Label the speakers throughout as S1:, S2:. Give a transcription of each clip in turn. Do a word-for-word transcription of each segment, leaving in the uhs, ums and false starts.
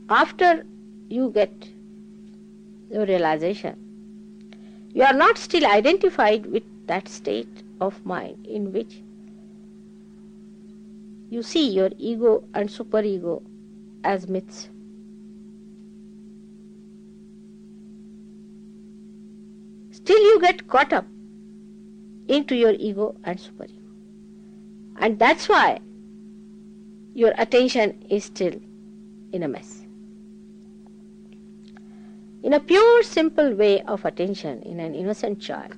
S1: after you get your realization, you are not still identified with that state of mind in which you see your ego and superego as myths. Still you get caught up into your ego and superego. And that's why your attention is still in a mess. In a pure, simple way of attention in an innocent child,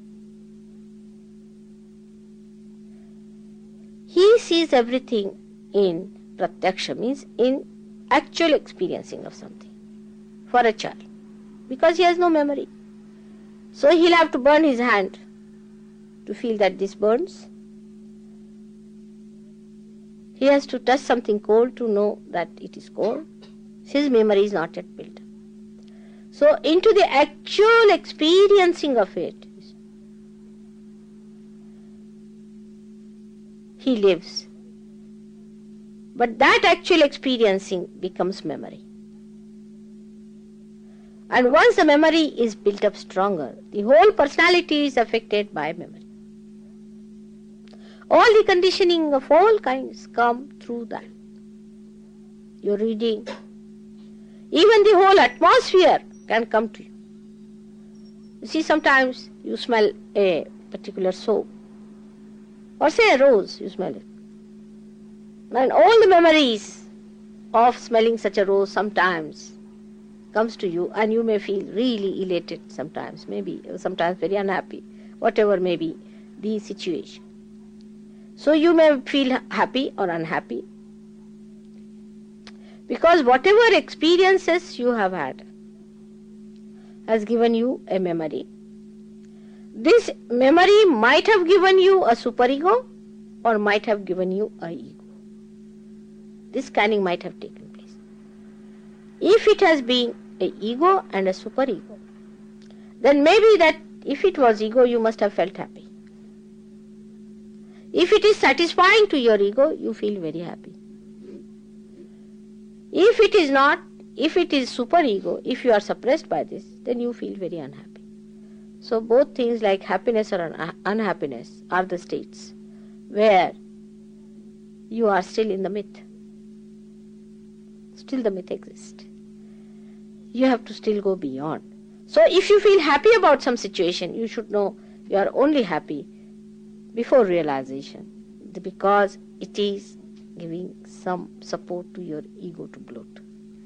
S1: he sees everything in pratyaksha, means in actual experiencing of something for a child, because he has no memory. So he'll have to burn his hand to feel that this burns. He has to touch something cold to know that it is cold. His memory is not yet built. So into the actual experiencing of it, he lives. But that actual experiencing becomes memory. And once the memory is built up stronger, the whole personality is affected by memory. All the conditioning of all kinds come through that. Your reading, even the whole atmosphere can come to you. You see, sometimes you smell a particular soap, or say a rose, you smell it. And all the memories of smelling such a rose sometimes comes to you, and you may feel really elated sometimes, maybe sometimes very unhappy, whatever may be the situation. So you may feel happy or unhappy, because whatever experiences you have had has given you a memory. This memory might have given you a superego or might have given you a ego. This scanning might have taken place. If it has been a ego and a superego, then maybe that if it was ego, you must have felt happy. If it is satisfying to your ego, you feel very happy. If it is not, if it is superego, if you are suppressed by this, then you feel very unhappy. So both things like happiness or un- unhappiness are the states where you are still in the myth. Still the myth exists. You have to still go beyond. So if you feel happy about some situation, you should know you are only happy before realization, because it is giving some support to your ego to bloat.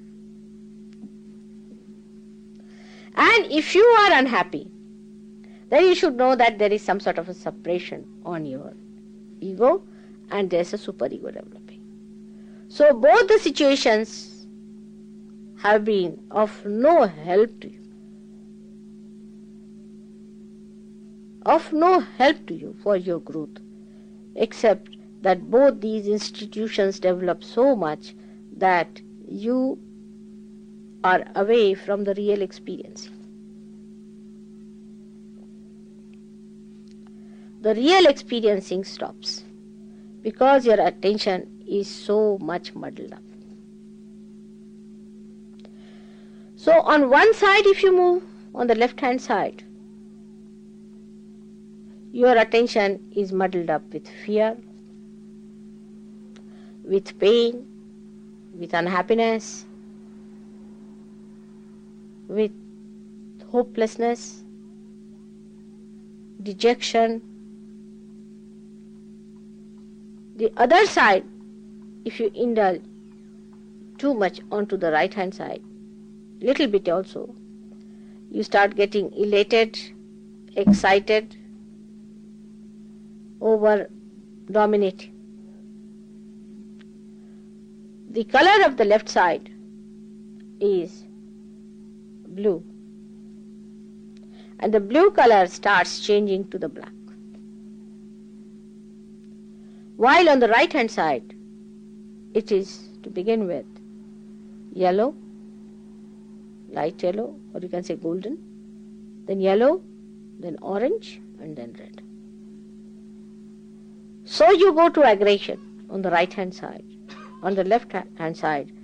S1: And if you are unhappy, then you should know that there is some sort of a suppression on your ego and there is a superego developing. So both the situations have been of no help to you. Of no help to you for your growth, except that both these institutions develop so much that you are away from the real experience. The real experiencing stops because your attention is so much muddled up. So on one side, if you move on the left hand side, your attention is muddled up with fear, with pain, with unhappiness, with hopelessness, dejection. The other side, if you indulge too much onto the right hand side, little bit also, you start getting elated, excited, over dominating. The color of the left side is blue, and the blue color starts changing to the black. While on the right hand side, it is to begin with yellow, light yellow, or you can say golden, then yellow, then orange, and then red. So you go to aggression on the right hand side. On the left hand side,